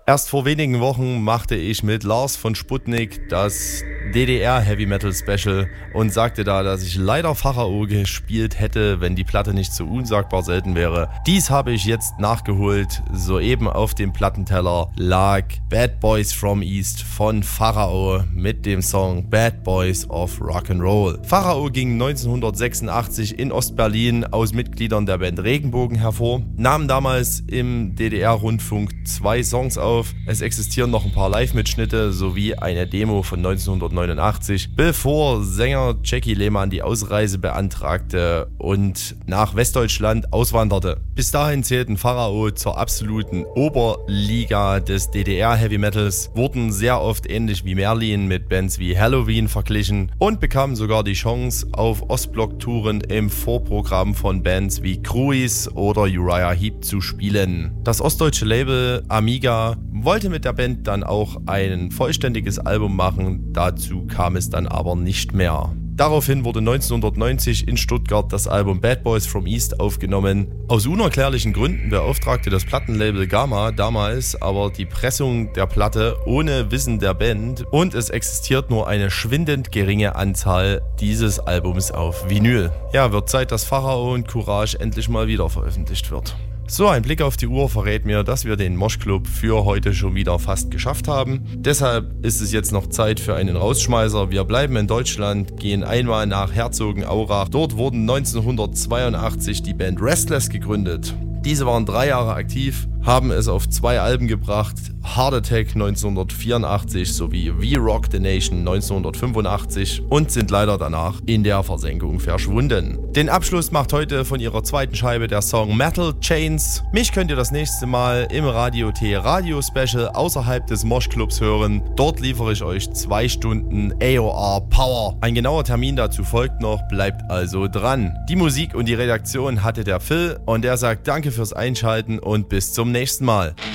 Erst vor wenigen Wochen machte ich mit Lars von Sputnik das DDR Heavy Metal Special und sagte da, dass ich leider Pharao gespielt hätte, wenn die Platte nicht so unsagbar selten wäre. Dies habe ich jetzt nachgeholt. Soeben auf dem Plattenteller lag Bad Boys from East von Pharao mit dem Song Bad Boys of Rock'n'Roll. Pharao ging 1986 in Ostberlin aus Mitgliedern der Band Regenbogen hervor, nahm damals im DDR-Rundfunk 2 Songs auf. Es existieren noch ein paar Live-Mitschnitte sowie eine Demo von 1989, bevor Sänger Jackie Lehmann die Ausreise beantragte und nach Westdeutschland auswanderte. Bis dahin zählten Pharao zur absoluten Oberliga des DDR-Heavy Metals, wurden sehr oft ähnlich wie Merlin mit Bands wie Halloween verglichen und bekamen sogar die Chance, auf Ostblock-Touren im Vorprogramm von Bands wie Cruise oder Uriah Heep zu spielen. Das ostdeutsche Label Amiga wollte mit der Band dann auch ein vollständiges Album machen, dazu kam es dann aber nicht mehr. Daraufhin wurde 1990 in Stuttgart das Album Bad Boys from East aufgenommen. Aus unerklärlichen Gründen beauftragte das Plattenlabel Gamma damals aber die Pressung der Platte ohne Wissen der Band und es existiert nur eine schwindend geringe Anzahl dieses Albums auf Vinyl. Ja, wird Zeit, dass Pharao und Courage endlich mal wieder veröffentlicht wird. So, ein Blick auf die Uhr verrät mir, dass wir den Moshclub für heute schon wieder fast geschafft haben. Deshalb ist es jetzt noch Zeit für einen Rausschmeißer. Wir bleiben in Deutschland, gehen einmal nach Herzogenaurach. Dort wurden 1982 die Band Restless gegründet. Diese waren 3 Jahre aktiv, haben es auf 2 Alben gebracht, Heart Attack 1984 sowie We Rock the Nation 1985 und sind leider danach in der Versenkung verschwunden. Den Abschluss macht heute von ihrer zweiten Scheibe der Song Metal Chains. Mich könnt ihr das nächste Mal im Radio T Radio Special außerhalb des Moshclubs hören. Dort liefere ich euch 2 Stunden AOR Power. Ein genauer Termin dazu folgt noch, bleibt also dran. Die Musik und die Redaktion hatte der Phil und der sagt danke fürs Einschalten und bis zum nächsten Mal.